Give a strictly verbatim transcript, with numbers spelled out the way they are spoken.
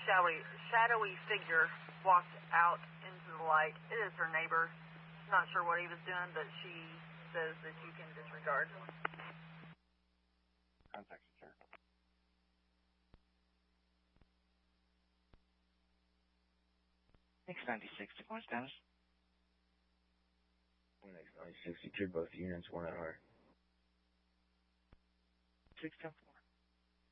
shadowy, shadowy figure walked out into the light. It is her neighbor. Not sure what he was doing, but she says that you can disregard. Contact secure. Next ninety-six, what's status? Next ninety-six, secured both units, one at heart. six ten